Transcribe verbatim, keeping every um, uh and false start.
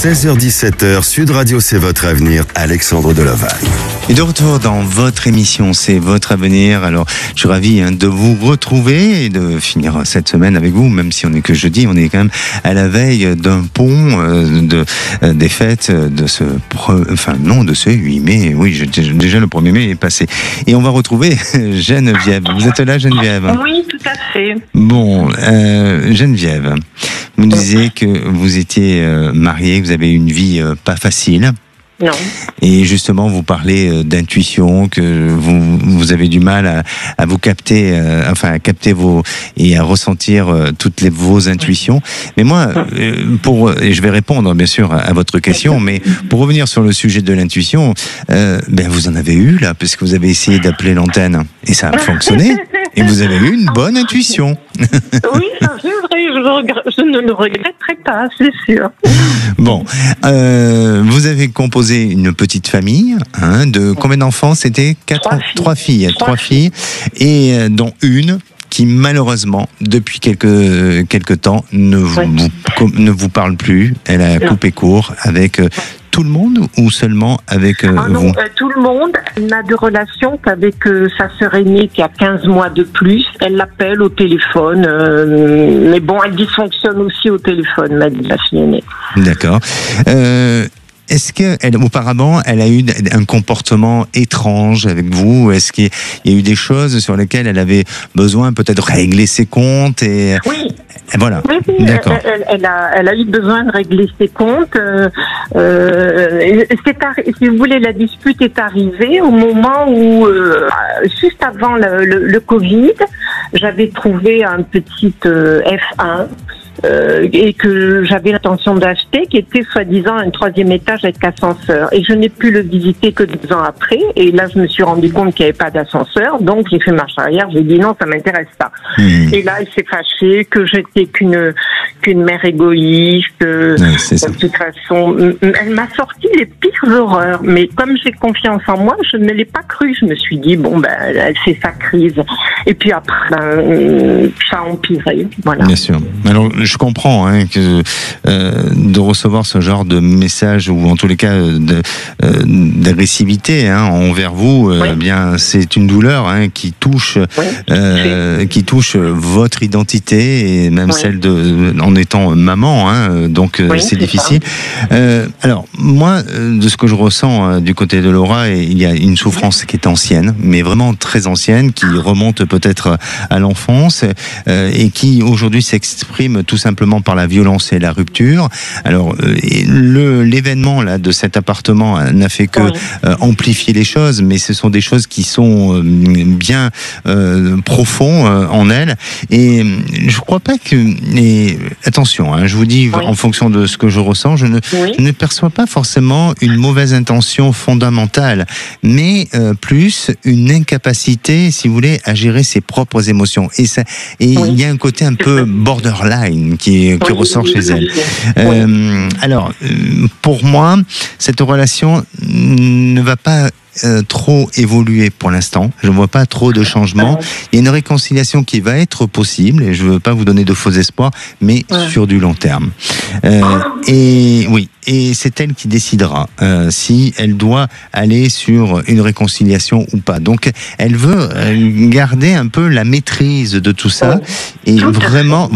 seize heures dix-sept heures, Sud Radio, c'est votre avenir, Alexandre Delovagne. Et de retour dans votre émission, c'est votre avenir. Alors, je suis ravi hein, de vous retrouver et de finir cette semaine avec vous, même si on n'est que jeudi, on est quand même à la veille d'un pont, euh, de, euh, des fêtes de ce, pre, enfin non, de ce huit mai. Oui, je, déjà le premier mai est passé. Et on va retrouver Geneviève. Vous êtes là, Geneviève? Oui, tout à fait. Bon, euh, Geneviève, vous disiez que vous étiez euh, mariée, que vous avez une vie euh, pas facile. Non. Et justement, vous parlez d'intuition, que vous, vous avez du mal à, à vous capter, euh, enfin à capter vos et à ressentir euh, toutes les, vos intuitions. Mais moi, euh, pour et je vais répondre bien sûr à votre question, mais pour revenir sur le sujet de l'intuition, euh, ben vous en avez eu là, parce que vous avez essayé d'appeler l'antenne et ça a fonctionné. Et vous avez eu une bonne intuition. Oui, c'est vrai, je, regrette, je ne le regretterai pas, c'est sûr. Bon, euh, vous avez composé une petite famille, hein, de combien d'enfants? C'était quatre, trois filles. Trois filles, trois, trois filles, filles, et euh, dont une qui malheureusement, depuis quelques quelques temps, ne vous, oui. vous ne vous parle plus. Elle a non. coupé court avec euh, tout le monde ou seulement avec euh, ah non, vous euh, tout le monde. Elle n'a de relation qu'avec euh, sa sœur aînée qui a quinze mois de plus. Elle l'appelle au téléphone. Euh, mais bon, elle dysfonctionne aussi au téléphone, m'a dit la fille aînée. D'accord. Euh, Est-ce qu'elle, auparavant, elle a eu un comportement étrange avec vous? Est-ce qu'il y a eu des choses sur lesquelles elle avait besoin peut-être de régler ses comptes et... Oui. Et voilà. Oui, oui, d'accord. Elle, elle, a, elle a eu besoin de régler ses comptes. Euh, euh, c'est arri- si vous voulez, la dispute est arrivée au moment où, euh, juste avant le, le, le Covid, j'avais trouvé un petit euh, F un. Euh, et que j'avais l'intention d'acheter, qui était soi-disant un troisième étage avec ascenseur. Et je n'ai pu le visiter que deux ans après. Et là, je me suis rendu compte qu'il n'y avait pas d'ascenseur. Donc, j'ai fait marche arrière. J'ai dit non, ça m'intéresse pas. Mmh. Et là, il s'est fâché que j'étais qu'une qu'une mère égoïste. Ouais, c'est ça. De toute façon, elle m'a sorti les pires horreurs. Mais comme j'ai confiance en moi, je ne l'ai pas cru. Je me suis dit bon, ben, elle fait sa crise. Et puis après, ben, ça a empiré. Voilà. Bien sûr. Alors, je comprends hein, que euh, de recevoir ce genre de message ou en tous les cas de, euh, d'agressivité hein, envers vous, euh, oui. bien c'est une douleur hein, qui touche, oui. euh, qui touche votre identité et même oui. celle de en étant maman. Hein, donc oui, c'est, c'est difficile. Euh, alors moi, de ce que je ressens euh, du côté de Laura, il y a une souffrance qui est ancienne, mais vraiment très ancienne, qui remonte peut-être à l'enfance euh, et qui aujourd'hui s'exprime tout simplement par la violence et la rupture. Alors, euh, le, l'événement là de cet appartement n'a fait que oui. euh, amplifier les choses, mais ce sont des choses qui sont euh, bien euh, profonds euh, en elle. Et je crois pas que. Et, attention, hein, je vous dis oui. en fonction de ce que je ressens, je ne, oui. je ne perçois pas forcément une mauvaise intention fondamentale, mais euh, plus une incapacité, si vous voulez, à gérer ses propres émotions. Et ça, et oui. il y a un côté un peu borderline qui, qui oui, ressort oui, chez elle. Oui. Euh, alors, pour moi, cette relation ne va pas Euh, trop évoluer pour l'instant. Je ne vois pas trop de changements. Il y a une réconciliation qui va être possible, et je ne veux pas vous donner de faux espoirs, mais ouais. sur du long terme. Euh, et oui, et c'est elle qui décidera euh, si elle doit aller sur une réconciliation ou pas. Donc, elle veut garder un peu la maîtrise de tout ça, et vraiment